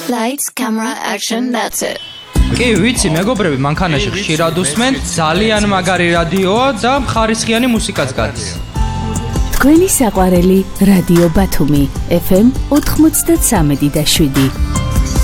Lights, camera, action, that's it. კი, ვიცი, მეგობრები, მანქანაში ხშირად უსმენ, ძალიან მაგარი რადიოა და ხარისხიანი მუსიკაც გადის. თქვენი საყვარელი რადიო ბათუმი FM 93.7.